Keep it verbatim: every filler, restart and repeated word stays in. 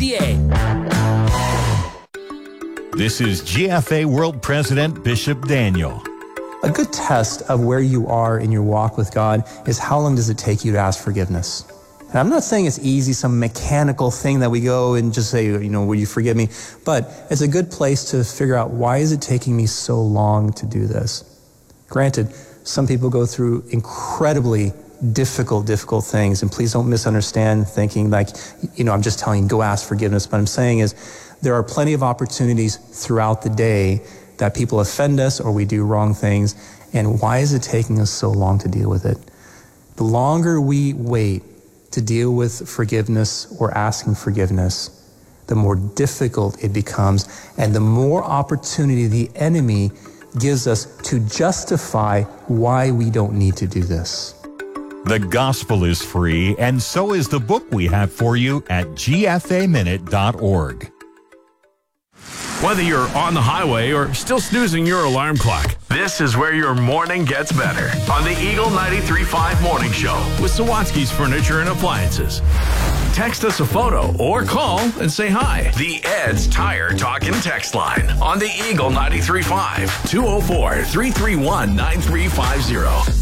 C A. This is G F A World President Bishop Daniel. A good test of where you are in your walk with God is how long does it take you to ask forgiveness? And I'm not saying it's easy, some mechanical thing that we go and just say, you know, will you forgive me? But it's a good place to figure out, why is it taking me so long to do this? Granted, some people go through incredibly difficult, difficult things. And please don't misunderstand thinking like, you know, I'm just telling you, go ask forgiveness. What I'm saying is there are plenty of opportunities throughout the day that people offend us or we do wrong things. And why is it taking us so long to deal with it? The longer we wait to deal with forgiveness or asking forgiveness, the more difficult it becomes and the more opportunity the enemy gives us to justify why we don't need to do this. The gospel is free, and so is the book we have for you at G F A minute dot org. Whether you're on the highway or still snoozing your alarm clock, this is where your morning gets better on the Eagle ninety-three point five Morning Show with Sawatsky's Furniture and Appliances. Text us a photo or call and say hi. The Ed's Tire Talk and Text line on the Eagle ninety-three point five, two oh four, three three one, nine three five zero.